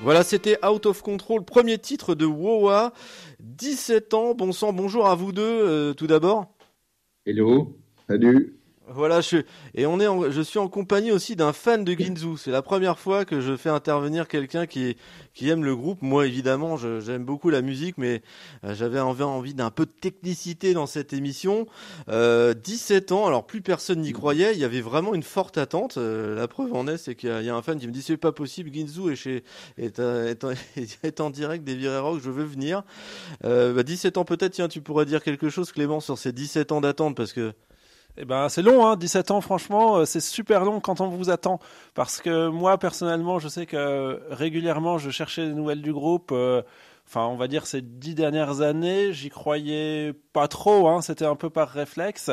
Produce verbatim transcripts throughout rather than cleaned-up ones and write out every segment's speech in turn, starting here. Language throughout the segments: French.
Voilà, c'était Out of Control, premier titre de Wowa, dix-sept ans. Bon sang, bonjour à vous deux, euh, tout d'abord. Hello, salut. Voilà, je, et on est en- je suis en compagnie aussi d'un fan de Ginzu. C'est la première fois que je fais intervenir quelqu'un qui, qui aime le groupe. Moi, évidemment, je- j'aime beaucoup la musique, mais euh, j'avais envie, envie d'un peu de technicité dans cette émission. Euh, dix-sept ans, alors plus personne n'y croyait. Il y avait vraiment une forte attente. Euh, la preuve en est, c'est qu'il y a, il y a un fan qui me dit c'est pas possible, Ginzu est, chez, est, euh, est, en- est en direct des Virées Rock, je veux venir. Euh, bah, dix-sept ans peut-être, tiens, tu pourrais dire quelque chose, Clément, sur ces dix-sept ans d'attente, parce que Eh ben, c'est long, hein, dix-sept ans, franchement, euh, c'est super long quand on vous attend. Parce que moi, personnellement, je sais que euh, régulièrement, je cherchais des nouvelles du groupe. euh, Enfin, on va dire ces dix dernières années, j'y croyais pas trop, hein, c'était un peu par réflexe.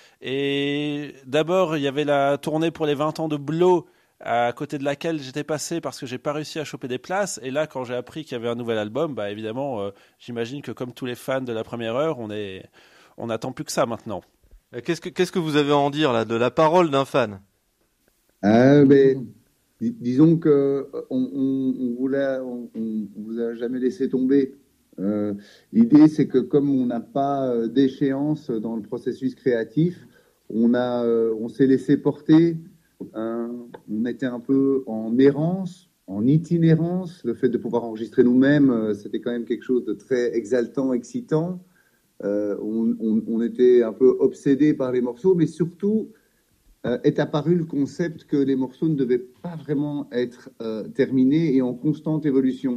Et d'abord, il y avait la tournée pour les vingt ans de Blow, à côté de laquelle j'étais passé parce que j'ai pas réussi à choper des places. Et là, quand j'ai appris qu'il y avait un nouvel album, bah évidemment, euh, j'imagine que comme tous les fans de la première heure, on est, on attend plus que ça maintenant. euh, qu'est-ce que qu'est-ce que vous avez à en dire là de la parole d'un fan? Ah, ben, dis- disons que euh, on, on, on vous l'a- on- on- on vous a jamais laissé tomber. Euh, L'idée, c'est que comme on n'a pas euh, d'échéance dans le processus créatif, on a, euh, on s'est laissé porter. Hein. On était un peu en errance, en itinérance. Le fait de pouvoir enregistrer nous-mêmes, euh, c'était quand même quelque chose de très exaltant, excitant. Euh, on, on- on était un peu obsédé par les morceaux, mais surtout euh, est apparu le concept que les morceaux ne devaient pas vraiment être euh, terminés et en constante évolution.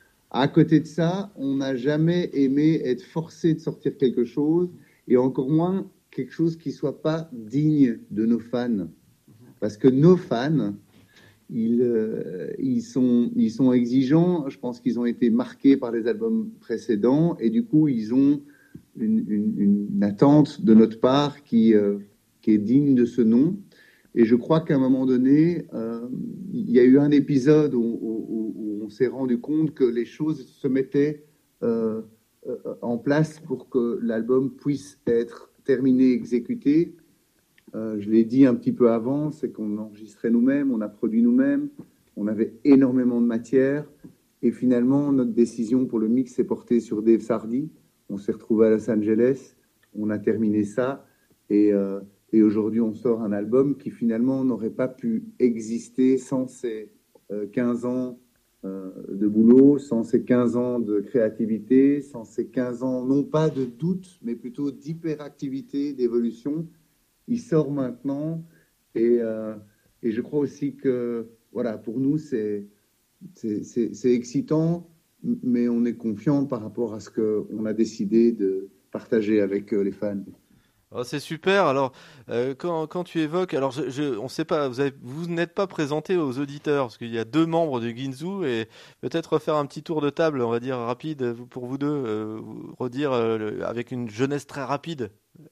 À côté de ça, on n'a jamais aimé être forcé de sortir quelque chose, et encore moins quelque chose qui soit pas digne de nos fans. Parce que nos fans, ils, euh, ils, sont, ils sont exigeants. Je pense qu'ils ont été marqués par les albums précédents, et du coup, ils ont une, une, une attente de notre part qui, euh, qui est digne de ce nom. Et je crois qu'à un moment donné, euh, il y a eu un épisode où, où- où on s'est rendu compte que les choses se mettaient euh, euh, en place pour que l'album puisse être terminé, exécuté. Euh, je l'ai dit un petit peu avant, c'est qu'on enregistrait nous-mêmes, on a produit nous-mêmes, on avait énormément de matière. Et finalement, notre décision pour le mix s'est portée sur Dave Sardy. On s'est retrouvé à Los Angeles, on a terminé ça. Et, euh, et aujourd'hui, on sort un album qui finalement n'aurait pas pu exister sans ces euh, quinze ans euh, de boulot, sans ces quinze ans de créativité, sans ces quinze ans, non pas de doute, mais plutôt d'hyperactivité, d'évolution. Il sort maintenant. Et, euh, et je crois aussi que, voilà, pour nous, c'est, c'est, c'est, c'est excitant, mais on est confiant par rapport à ce qu'on a décidé de partager avec euh, les fans. Oh, c'est super. Alors, euh, quand, quand tu évoques, alors je, je, on sait pas, vous avez, vous n'êtes pas présenté aux auditeurs parce qu'il y a deux membres de Ginzu et peut-être refaire un petit tour de table, on va dire rapide vous- pour vous deux, euh, vous redire euh, le- avec une jeunesse très rapide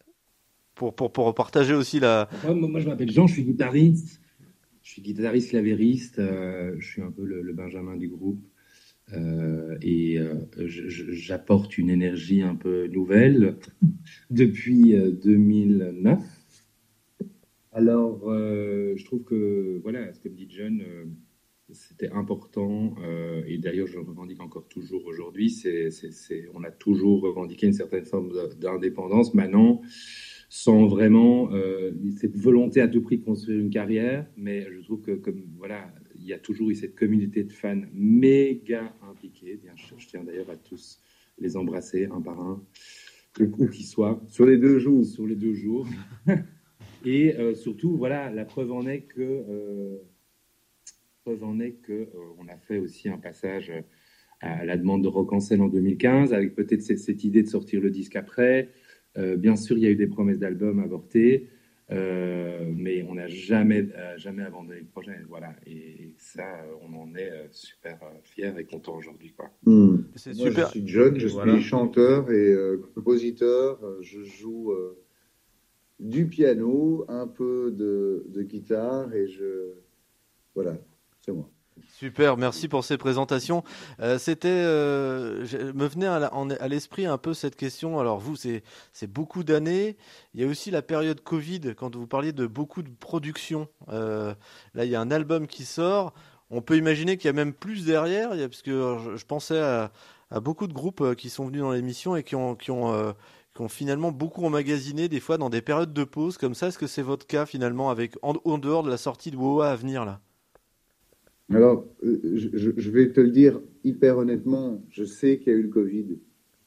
pour pour pour partager aussi la. Moi, moi, je m'appelle Jean, je suis guitariste. Je suis guitariste clavériste. Euh, je suis un peu le, le Benjamin du groupe. Euh, et euh, je- je- j'apporte une énergie un peu nouvelle depuis euh, deux mille neuf. Alors, euh, je trouve que, voilà, comme dit John, euh, c'était important. Euh, et d'ailleurs, je le revendique encore toujours aujourd'hui. C'est, c'est, c'est- on a toujours revendiqué une certaine forme de- d'indépendance. Maintenant, sans vraiment euh, cette volonté à tout prix de construire une carrière, mais je trouve que comme voilà, il y a toujours eu cette communauté de fans méga impliqués. Bien, je, je tiens d'ailleurs à tous les embrasser un par un, le coup qui soit Sur les deux jours. sur les deux jours. Et euh, surtout, voilà, la preuve en est que euh, preuve en est que euh, on a fait aussi un passage à la demande de Rock en scène en deux mille quinze, avec peut-être cette, cette idée de sortir le disque après. Euh, bien sûr, il y a eu des promesses d'albums avortées, euh, mais on n'a jamais, euh, jamais abandonné le projet. Voilà. Et ça, euh, on en est euh, super euh, fiers et contents aujourd'hui, quoi. Mmh. C'est Moi, je super. suis John, je Voilà. suis chanteur et euh, compositeur. Je joue euh, du piano, un peu de, de guitare et je... Voilà, c'est moi. Super, merci pour ces présentations. Euh, c'était, euh, je- me venait à, la- en- à l'esprit un peu cette question. Alors vous, c'est c'est beaucoup d'années. Il y a aussi la période Covid, quand vous parliez de beaucoup de production. Euh, là, il y a un album qui sort. on peut imaginer qu'il y a même plus derrière, il y a, parce que je, je pensais à, à beaucoup de groupes qui sont venus dans l'émission et qui ont, qui ont, euh, qui ont finalement beaucoup emmagasiné des fois dans des périodes de pause comme ça. Est-ce que c'est votre cas finalement avec en, en dehors de la sortie de W O A à venir là? Alors, euh, je, je vais te le dire hyper honnêtement, je sais qu'il y a eu le Covid,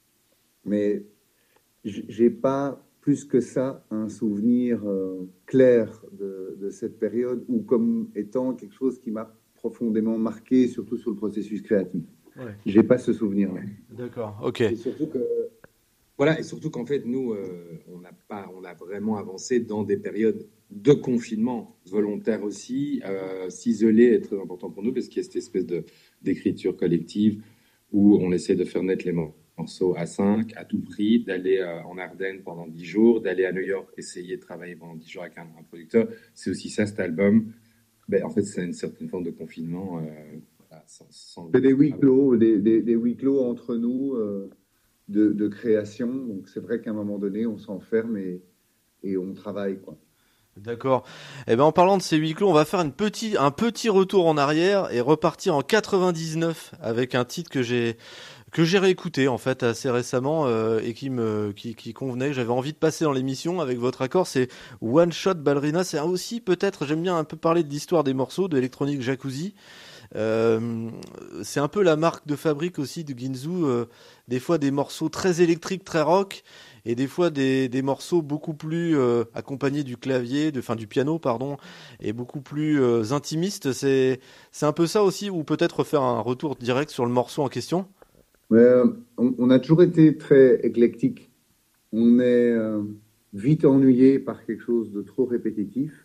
mais j'ai pas plus que ça un souvenir euh, clair de, de cette période ou comme étant quelque chose qui m'a profondément marqué, surtout sur le processus créatif. Ouais. J'ai pas ce souvenir-là. D'accord, ok. Et surtout que voilà, et surtout qu'en fait nous, euh, on n'a pas, on a vraiment avancé dans des périodes de confinement volontaire aussi. Euh, s'isoler est très important pour nous parce qu'il y a cette espèce de d'écriture collective où on essaie de faire naître les morceaux à cinq à tout prix, d'aller euh, en Ardennes pendant dix jours, d'aller à New York essayer de travailler pendant dix jours avec un, un producteur. C'est aussi ça cet album. Ben, en fait, c'est une certaine forme de confinement. Euh, voilà, sans, sans... C'est des huis clos, des, des, des huis clos entre nous euh, de, de création. Donc c'est vrai qu'à un moment donné, on s'enferme et, et on travaille, quoi. D'accord. Eh ben, en parlant de ces huis clos, on va faire une petit, un petit retour en arrière et repartir en quatre-vingt-dix-neuf avec un titre que j'ai, que j'ai réécouté en fait assez récemment euh, et qui me, qui, qui convenait. J'avais envie de passer dans l'émission avec votre accord. C'est One Shot Ballerina. C'est aussi peut-être, j'aime bien un peu parler de l'histoire des morceaux de Electronic Jacuzzi. Euh, c'est un peu la marque de fabrique aussi de Ginzu. Euh, des fois des morceaux très électriques, très rock. Et des fois des, des morceaux beaucoup plus euh, accompagnés du clavier, de, enfin du piano, pardon, et beaucoup plus euh, intimistes. C'est, c'est un peu ça aussi, ou peut-être faire un retour direct sur le morceau en question. Euh, on, on a toujours été très éclectique. On est euh, vite ennuyé par quelque chose de trop répétitif.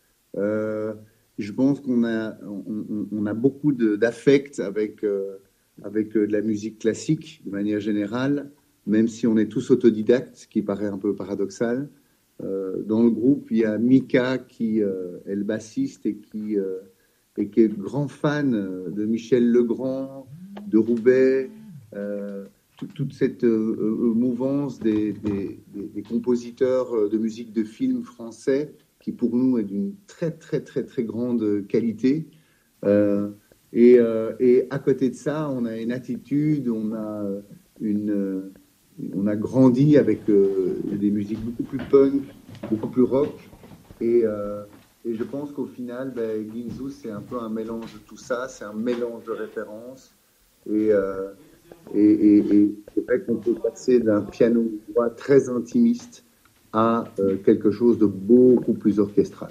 Euh, je pense qu'on a, on, on a beaucoup de, d'affect avec, euh, avec euh, de la musique classique de manière générale. Même si on est tous autodidactes, ce qui paraît un peu paradoxal. Euh, dans le groupe, il y a Mika qui euh, est le bassiste et qui, euh, et qui est grand fan de Michel Legrand, de Roubaix, euh, tout, toute cette euh, euh, mouvance des, des, des, des compositeurs de musique de film français, qui pour nous est d'une très très très très grande qualité. Euh, et, euh, et à côté de ça, on a une attitude, on a une... On a grandi avec euh, des musiques beaucoup plus punk, beaucoup plus rock. Et, euh, et je pense qu'au final, ben, Ginzu, c'est un peu un mélange de tout ça. C'est un mélange de références. Et, euh, et, et, et c'est vrai qu'on peut passer d'un piano-voix très intimiste à euh, quelque chose de beaucoup plus orchestral.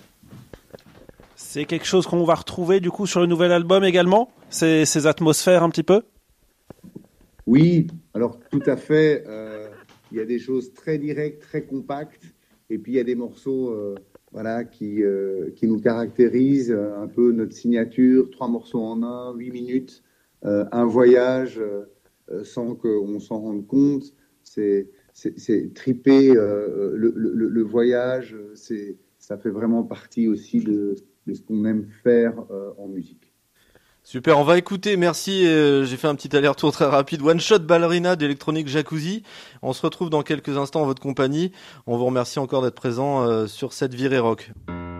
C'est quelque chose qu'on va retrouver du coup sur le nouvel album également, ces, ces atmosphères un petit peu? Oui, alors tout à fait. Euh, il y a des choses très directes, très compactes, et puis il y a des morceaux, euh, voilà, qui euh, qui nous caractérisent un peu notre signature. Trois morceaux en un, huit minutes, euh, un voyage euh, sans qu'on s'en rende compte. C'est c'est, c'est triper euh, le, le, le voyage. C'est ça fait vraiment partie aussi de, de ce qu'on aime faire euh, en musique. Super, on va écouter, merci, euh, j'ai fait un petit aller-retour très rapide, One Shot Ballerina d'Electronic Jacuzzi. On se retrouve dans quelques instants en votre compagnie. On vous remercie encore d'être présent euh, sur cette virée rock.